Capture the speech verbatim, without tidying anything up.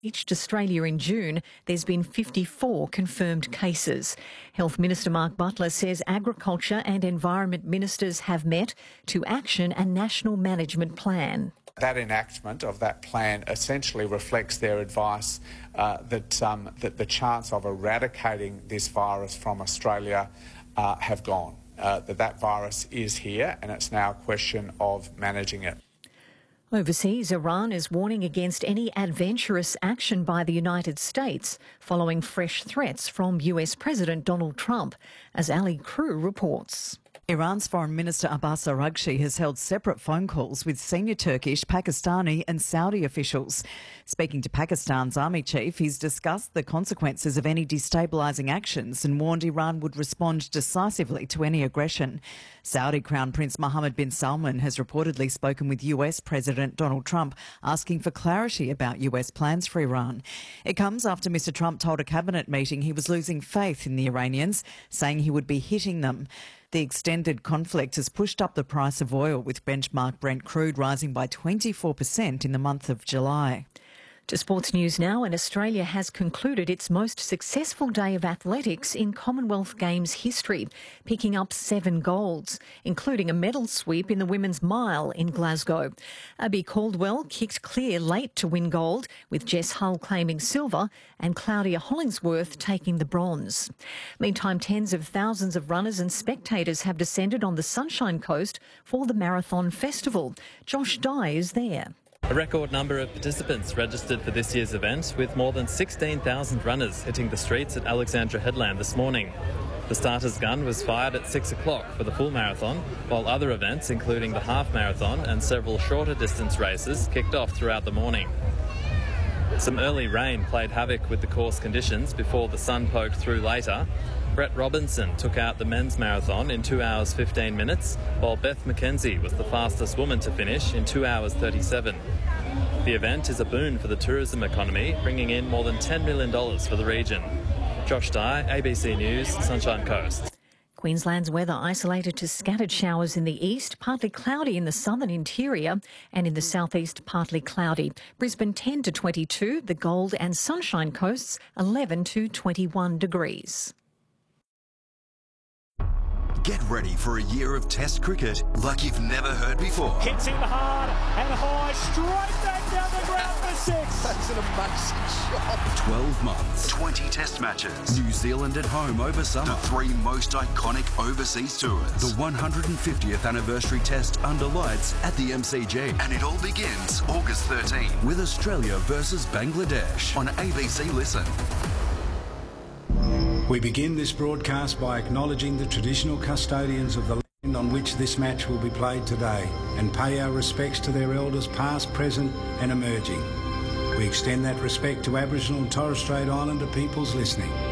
reached Australia in June, there's been fifty-four confirmed cases. Health Minister Mark Butler says Agriculture and Environment Ministers have met to action a national management plan. That enactment of that plan essentially reflects their advice uh, that, um, that the chance of eradicating this virus from Australia uh, have gone, uh, that that virus is here and it's now a question of managing it. Overseas, Iran is warning against any adventurous action by the United States following fresh threats from U S President Donald Trump, as Ali Crew reports. Iran's Foreign Minister Abbas Araghchi has held separate phone calls with senior Turkish, Pakistani and Saudi officials. Speaking to Pakistan's army chief, he's discussed the consequences of any destabilising actions and warned Iran would respond decisively to any aggression. Saudi Crown Prince Mohammed bin Salman has reportedly spoken with U S President Donald Trump, asking for clarity about U S plans for Iran. It comes after Mr Trump told a cabinet meeting he was losing faith in the Iranians, saying he would be hitting them. The extended conflict has pushed up the price of oil, with benchmark Brent crude rising by twenty-four percent in the month of July. To sports news now, and Australia has concluded its most successful day of athletics in Commonwealth Games history, picking up seven golds, including a medal sweep in the women's mile in Glasgow. Abby Caldwell kicked clear late to win gold, with Jess Hull claiming silver and Claudia Hollingsworth taking the bronze. Meantime, tens of thousands of runners and spectators have descended on the Sunshine Coast for the Marathon Festival. Josh Dye is there. A record number of participants registered for this year's event, with more than sixteen thousand runners hitting the streets at Alexandra Headland this morning. The starter's gun was fired at six o'clock for the full marathon, while other events, including the half marathon and several shorter distance races, kicked off throughout the morning. Some early rain played havoc with the course conditions before the sun poked through later. Brett Robinson took out the men's marathon in two hours fifteen minutes, while Beth McKenzie was the fastest woman to finish in two hours thirty-seven. The event is a boon for the tourism economy, bringing in more than ten million dollars for the region. Josh Dye, A B C News, Sunshine Coast. Queensland's weather isolated to scattered showers in the east, partly cloudy in the southern interior, and in the southeast partly cloudy. Brisbane ten to twenty-two, the Gold and Sunshine Coasts eleven to twenty-one degrees. Get ready for a year of Test cricket like you've never heard before. Hits him hard and high, straight back down the ground for six. That's an amazing shot. twelve months, twenty Test matches. New Zealand at home over summer. The three most iconic overseas tours. The one hundred fiftieth anniversary Test under lights at the M C G. And it all begins August thirteenth with Australia versus Bangladesh on A B C Listen. We begin this broadcast by acknowledging the traditional custodians of the land on which this match will be played today and pay our respects to their elders past, present and emerging. We extend that respect to Aboriginal and Torres Strait Islander peoples listening.